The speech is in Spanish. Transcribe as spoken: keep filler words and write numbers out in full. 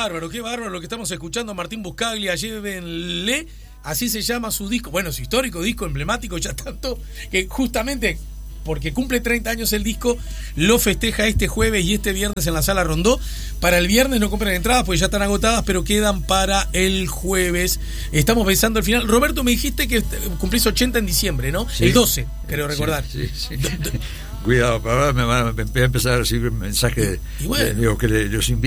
bárbaro, qué bárbaro lo que estamos escuchando. Martín Buscaglia, llévenle, así se llama su disco. Bueno, su histórico disco emblemático, ya tanto que justamente porque cumple treinta años el disco, lo festeja este jueves y este viernes en la Sala Rondó. Para el viernes no compren entradas porque ya están agotadas, pero quedan para el jueves. Estamos pensando al final. Roberto, me dijiste que cumplís ochenta en diciembre, ¿no? Sí. El doce, creo recordar. Sí, sí, sí. Cuidado, ahora me van a empezar a recibir mensajes de, bueno, de amigos que les invito